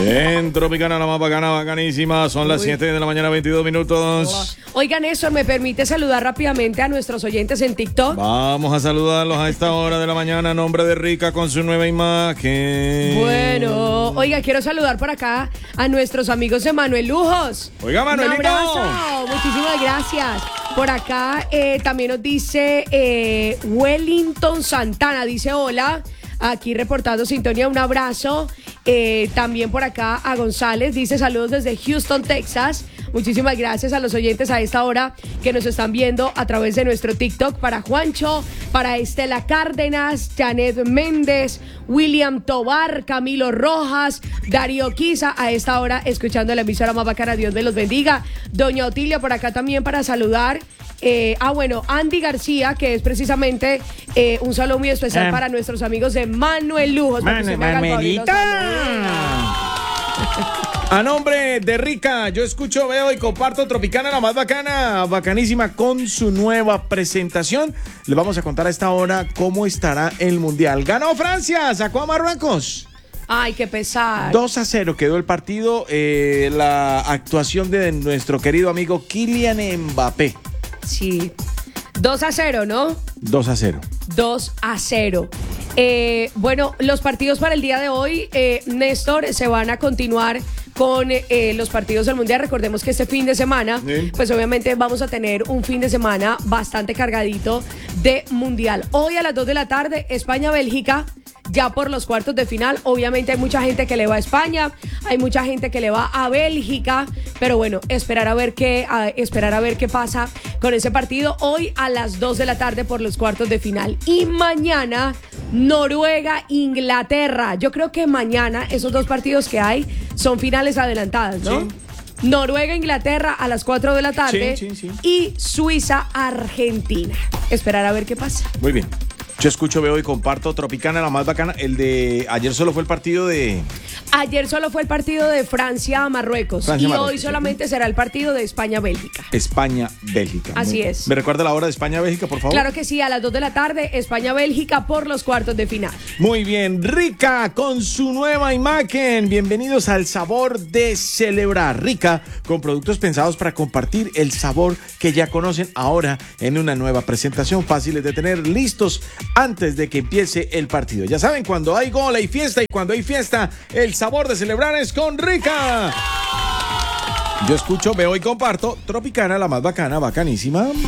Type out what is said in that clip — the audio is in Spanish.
En Tropicana, la más bacana, bacanísima. Son las 7 de la mañana, 22 minutos. Oigan, Néstor, ¿me permite saludar rápidamente a nuestros oyentes en TikTok? Vamos a saludarlos a esta hora de la mañana. A nombre de Rica con su nueva imagen. Bueno, oiga, quiero saludar por acá a nuestros amigos de Manuel Lujos. Oiga, Manuelito. Un abrazo, muchísimas gracias. Por acá también nos dice Wellington Santana, dice hola. Aquí reportando sintonía, un abrazo. También por acá a González, dice saludos desde Houston, Texas. Muchísimas gracias a los oyentes a esta hora que nos están viendo a través de nuestro TikTok. Para Juancho, para Estela Cárdenas, Janet Méndez, William Tobar, Camilo Rojas, Darío Quiza, a esta hora escuchando la emisora más bacana. Dios me los bendiga. Doña Otilia por acá también para saludar. Bueno, Andy García, que es precisamente un saludo muy especial para nuestros amigos de Manuel Lujos. A nombre de Rica, yo escucho, veo y comparto Tropicana, la más bacana, bacanísima, con su nueva presentación. Les vamos a contar a esta hora cómo estará el Mundial. Ganó Francia, sacó a Marruecos. Ay, qué pesar. 2-0 quedó el partido. La actuación de nuestro querido amigo Kylian Mbappé. Sí, 2-0, ¿no? 2-0. 2-0. Bueno, los partidos para el día de hoy, Néstor, se van a continuar con los partidos del Mundial. Recordemos que este fin de semana, pues obviamente vamos a tener un fin de semana bastante cargadito de Mundial. Hoy a las 2 de la tarde, España-Bélgica. Ya por los cuartos de final, obviamente hay mucha gente que le va a España, hay mucha gente que le va a Bélgica, pero bueno, esperar a ver qué pasa con ese partido hoy a las 2 de la tarde por los cuartos de final. Y mañana, Noruega-Inglaterra. Yo creo que mañana esos dos partidos que hay son finales adelantadas, ¿no? Sí. Noruega-Inglaterra a las 4 de la tarde y Suiza-Argentina. Esperar a ver qué pasa. Muy bien. Yo escucho, veo y comparto Tropicana, la más bacana. El de ayer solo fue el partido de... Ayer solo fue el partido de Francia-Marruecos. Y hoy solamente será el partido de España-Bélgica. España-Bélgica. Así es. ¿Me recuerda la hora de España-Bélgica, por favor? Claro que sí, a las 2 de la tarde, España-Bélgica por los cuartos de final. Muy bien, Rica con su nueva imagen. Bienvenidos al sabor de celebrar. Rica con productos pensados para compartir el sabor que ya conocen ahora en una nueva presentación. Fáciles de tener, listos antes de que empiece el partido. Ya saben, cuando hay gol hay fiesta, y cuando hay fiesta, el sabor de celebrar es con Rica. Yo escucho, veo y comparto Tropicana, la más bacana, bacanísima.